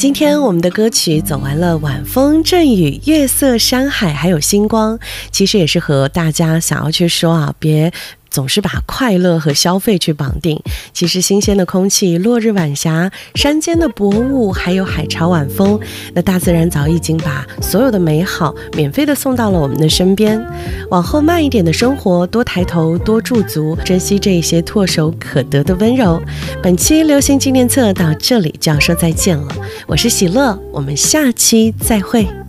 今天我们的歌曲走完了晚风、阵雨、月色、山海还有星光，其实也是和大家想要去说啊，别总是把快乐和消费去绑定。其实新鲜的空气、落日晚霞、山间的薄雾，还有海潮晚风，那大自然早已经把所有的美好免费的送到了我们的身边。往后慢一点的生活，多抬头，多驻足，珍惜这一些唾手可得的温柔。本期流行纪念册到这里就要说再见了，我是喜乐，我们下期再会。